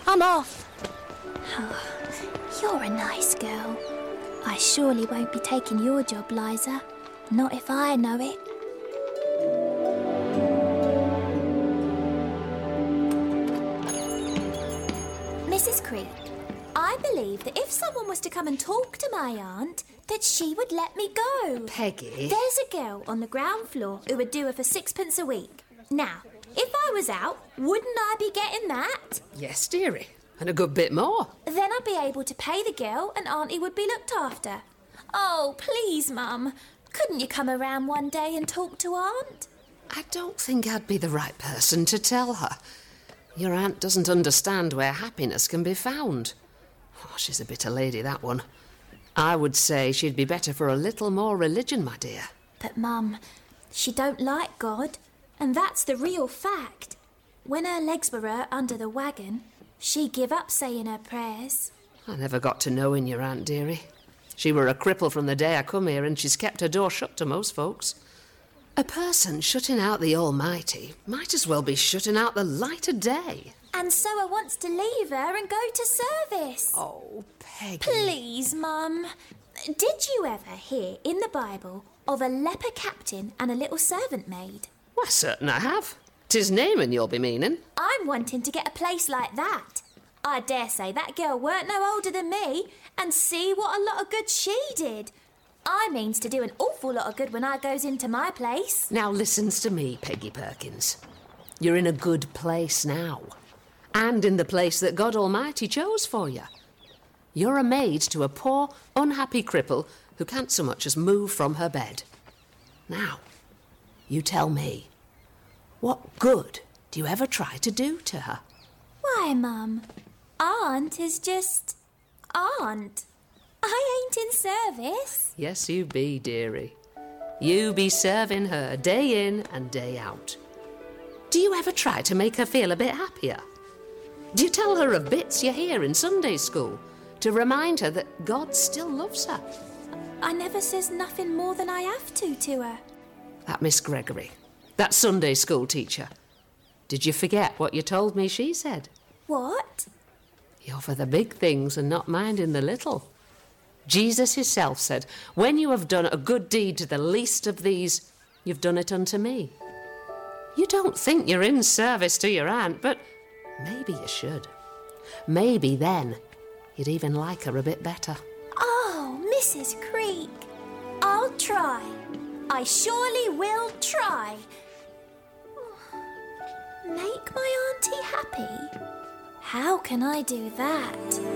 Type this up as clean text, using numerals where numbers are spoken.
I'm off. You're a nice girl. I surely won't be taking your job, Liza. Not if I know it. Mrs. Creek, I believe that if someone was to come and talk to my aunt, that she would let me go. Peggy? There's a girl on the ground floor who would do her for 6p a week. Now, if I was out, wouldn't I be getting that? Yes, dearie. And a good bit more. Then I'd be able to pay the girl and Auntie would be looked after. Oh, please, Mum. Couldn't you come around one day and talk to Aunt? I don't think I'd be the right person to tell her. Your aunt doesn't understand where happiness can be found. Oh, she's a bitter lady, that one. I would say she'd be better for a little more religion, my dear. But, Mum, she don't like God, and that's the real fact. When her legs were hurt under the wagon, she give up saying her prayers. I never got to knowing your aunt, dearie. She were a cripple from the day I come here, and she's kept her door shut to most folks. A person shutting out the Almighty might as well be shutting out the light of day. And so I wants to leave her and go to service. Oh, Peggy. Please, Mum. Did you ever hear in the Bible of a leper captain and a little servant maid? Why, certain I have. 'Tis Naaman you'll be meaning. I'm wanting to get a place like that. I dare say that girl weren't no older than me, and see what a lot of good she did. I means to do an awful lot of good when I goes into my place. Now listens to me, Peggy Perkins. You're in a good place now. And in the place that God Almighty chose for you. You're a maid to a poor, unhappy cripple who can't so much as move from her bed. Now, you tell me, what good do you ever try to do to her? Why, Mum, Aunt is just Aunt. I ain't in service. Yes, you be, dearie. You be serving her day in and day out. Do you ever try to make her feel a bit happier? Do you tell her of bits you hear in Sunday school to remind her that God still loves her? I never says nothing more than I have to her. That Miss Gregory, that Sunday school teacher. Did you forget what you told me she said? What? You're for the big things and not minding the little. Jesus himself said, when you have done a good deed to the least of these, you've done it unto me. You don't think you're in service to your aunt, but maybe you should. Maybe then you'd even like her a bit better. Oh, Mrs. Creek, I'll try. I surely will try. Make my auntie happy? How can I do that?